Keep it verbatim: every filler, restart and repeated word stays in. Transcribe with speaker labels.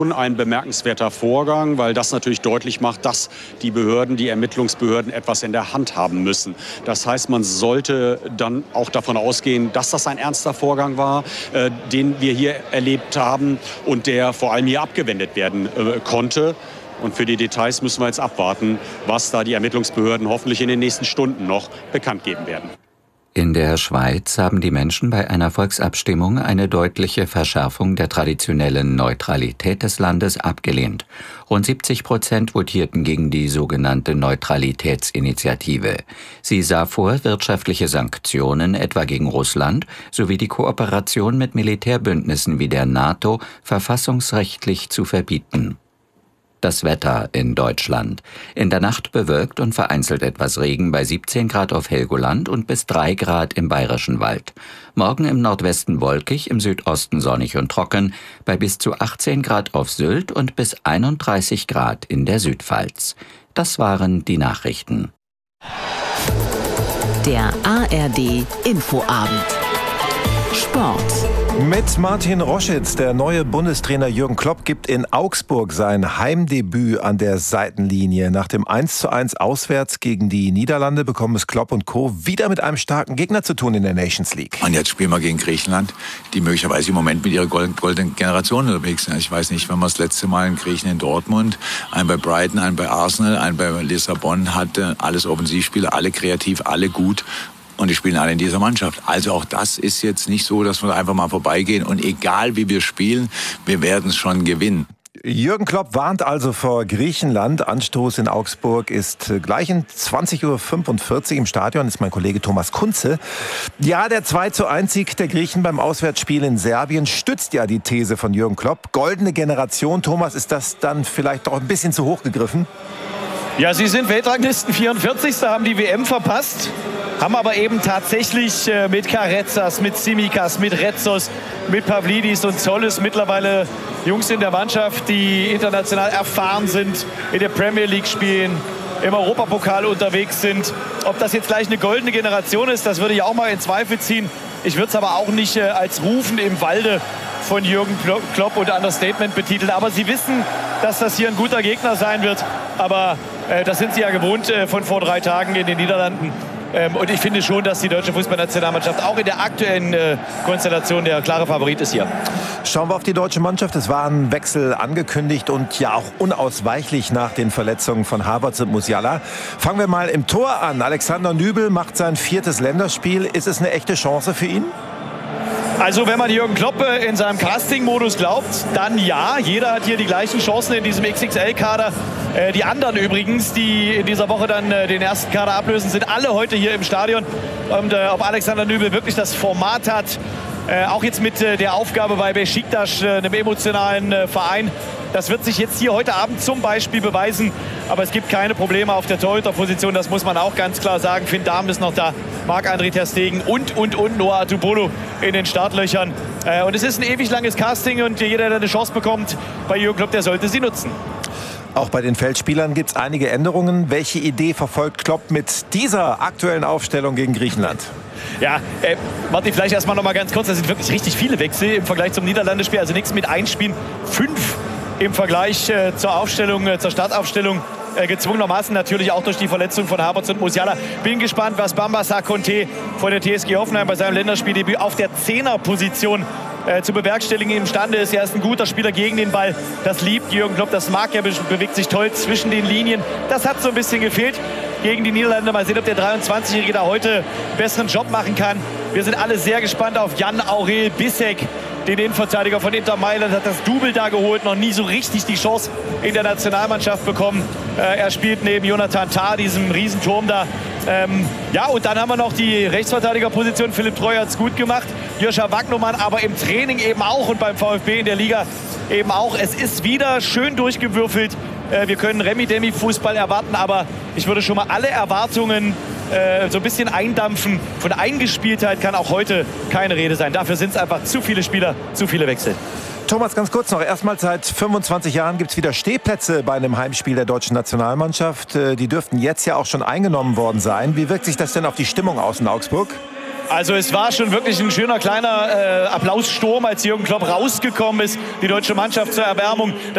Speaker 1: Ein bemerkenswerter Vorgang, weil das natürlich deutlich macht, dass die Behörden, die Ermittlungsbehörden etwas in der Hand haben müssen. Das heißt, man sollte dann auch davon ausgehen, dass das ein ernster Vorgang war, äh, den wir hier erlebt haben und der vor allem hier abgewendet werden äh, konnte. Und für die Details müssen wir jetzt abwarten, was da die Ermittlungsbehörden hoffentlich in den nächsten Stunden noch bekannt geben werden.
Speaker 2: In der Schweiz haben die Menschen bei einer Volksabstimmung eine deutliche Verschärfung der traditionellen Neutralität des Landes abgelehnt. Rund siebzig Prozent votierten gegen die sogenannte Neutralitätsinitiative. Sie sah vor, wirtschaftliche Sanktionen etwa gegen Russland sowie die Kooperation mit Militärbündnissen wie der NATO verfassungsrechtlich zu verbieten. Das Wetter in Deutschland. In der Nacht bewölkt und vereinzelt etwas Regen bei siebzehn Grad auf Helgoland und bis drei Grad im Bayerischen Wald. Morgen im Nordwesten wolkig, im Südosten sonnig und trocken, bei bis zu achtzehn Grad auf Sylt und bis einunddreißig Grad in der Südpfalz. Das waren die Nachrichten.
Speaker 3: Der A R D Infoabend. Sport.
Speaker 4: Mit Martin Roschitz, der neue Bundestrainer Jürgen Klopp gibt in Augsburg sein Heimdebüt an der Seitenlinie. Nach dem eins zu eins auswärts gegen die Niederlande bekommen es Klopp und Co. wieder mit einem starken Gegner zu tun in der Nations League.
Speaker 5: Und jetzt spielen wir gegen Griechenland, die möglicherweise im Moment mit ihrer goldenen Generation unterwegs sind. Ich weiß nicht, wenn man das letzte Mal einen Griechen in Dortmund, einen bei Brighton, einen bei Arsenal, einen bei Lissabon hatte, alles Offensivspieler, alle kreativ, alle gut. Und die spielen alle in dieser Mannschaft. Also auch das ist jetzt nicht so, dass wir einfach mal vorbeigehen. Und egal wie wir spielen, wir werden es schon gewinnen.
Speaker 4: Jürgen Klopp warnt also vor Griechenland. Anstoß in Augsburg ist gleich um zwanzig Uhr fünfundvierzig im Stadion. Das ist mein Kollege Thomas Kunze. Ja, der zwei zu eins Sieg der Griechen beim Auswärtsspiel in Serbien stützt ja die These von Jürgen Klopp. Goldene Generation. Thomas, ist das dann vielleicht doch ein bisschen zu hoch gegriffen?
Speaker 6: Ja, sie sind Weltranglisten vierundvierzigste, haben die W M verpasst, haben aber eben tatsächlich äh, mit Karetsas, mit Tsimikas, mit Retsos, mit Pavlidis und Zollis mittlerweile Jungs in der Mannschaft, die international erfahren sind, in der Premier League spielen, im Europapokal unterwegs sind. Ob das jetzt gleich eine goldene Generation ist, das würde ich auch mal in Zweifel ziehen. Ich würde es aber auch nicht äh, als Rufen im Walde von Jürgen Klopp und Understatement betiteln. Aber sie wissen, dass das hier ein guter Gegner sein wird. Aber äh, das sind sie ja gewohnt äh, von vor drei Tagen in den Niederlanden. Ähm, und ich finde schon, dass die deutsche Fußballnationalmannschaft auch in der aktuellen äh, Konstellation der klare Favorit ist hier.
Speaker 4: Schauen wir auf die deutsche Mannschaft. Es war ein Wechsel angekündigt und ja auch unausweichlich nach den Verletzungen von Havertz und Musiala. Fangen wir mal im Tor an. Alexander Nübel macht sein viertes Länderspiel. Ist es eine echte Chance für ihn?
Speaker 6: Also wenn man Jürgen Klopp in seinem Casting-Modus glaubt, dann ja. Jeder hat hier die gleichen Chancen in diesem X X L-Kader. Äh, die anderen übrigens, die in dieser Woche dann äh, den ersten Kader ablösen, sind alle heute hier im Stadion. Und äh, ob Alexander Nübel wirklich das Format hat, äh, auch jetzt mit äh, der Aufgabe bei Beşiktaş, äh, einem emotionalen äh, Verein, das wird sich jetzt hier heute Abend zum Beispiel beweisen. Aber es gibt keine Probleme auf der Torhüterposition, das muss man auch ganz klar sagen. Finn Dahm ist noch da, Marc-André ter Stegen und, und, und Noah Atubolo in den Startlöchern. Äh, und es ist ein ewig langes Casting und jeder, der eine Chance bekommt bei Jürgen Klopp, der sollte sie nutzen.
Speaker 4: Auch bei den Feldspielern gibt es einige Änderungen. Welche Idee verfolgt Klopp mit dieser aktuellen Aufstellung gegen Griechenland?
Speaker 6: Ja, äh, Martin, vielleicht erstmal noch mal ganz kurz. Das sind wirklich richtig viele Wechsel im Vergleich zum Niederlandespiel. Also nichts mit Einspielen. Fünf im Vergleich äh, zur Aufstellung, äh, zur Startaufstellung. Äh, gezwungenermaßen natürlich auch durch die Verletzung von Havertz und Musiala. Bin gespannt, was Bamba Sarr-Conté von der T S G Hoffenheim bei seinem Länderspieldebüt auf der Zehnerposition äh, zu bewerkstelligen imstande ist. Er ist ein guter Spieler gegen den Ball. Das liebt Jürgen Klopp, das mag er, bewegt sich toll zwischen den Linien. Das hat so ein bisschen gefehlt gegen die Niederlande. Mal sehen, ob der dreiundzwanzigjährige da heute einen besseren Job machen kann. Wir sind alle sehr gespannt auf Jan Aurel Bissek, den Innenverteidiger von Inter Mailand, hat das Double da geholt, noch nie so richtig die Chance in der Nationalmannschaft bekommen. Äh, er spielt neben Jonathan Tah, diesem Riesenturm da. Ähm, ja, und dann haben wir noch die Rechtsverteidigerposition. Philipp Treu hat es gut gemacht. Joscha Wagnumann aber im Training eben auch und beim VfB in der Liga eben auch. Es ist wieder schön durchgewürfelt. Äh, wir können Remi-Demi-Fußball erwarten, aber ich würde schon mal alle Erwartungen äh, so ein bisschen eindampfen. Von Eingespieltheit kann auch heute keine Rede sein. Dafür sind es einfach zu viele Spieler, zu viele Wechsel.
Speaker 4: Thomas, ganz kurz noch. Erstmal seit fünfundzwanzig Jahren gibt es wieder Stehplätze bei einem Heimspiel der deutschen Nationalmannschaft. Die dürften jetzt ja auch schon eingenommen worden sein. Wie wirkt sich das denn auf die Stimmung aus in Augsburg?
Speaker 6: Also es war schon wirklich ein schöner kleiner äh, Applaussturm, als Jürgen Klopp rausgekommen ist, die deutsche Mannschaft zur Erwärmung.